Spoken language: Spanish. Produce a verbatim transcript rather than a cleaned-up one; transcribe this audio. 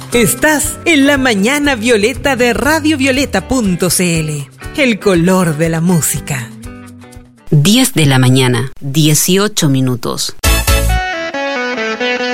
Estás en la mañana violeta de radio violeta punto c l. El color de la música. diez de la mañana, dieciocho minutos.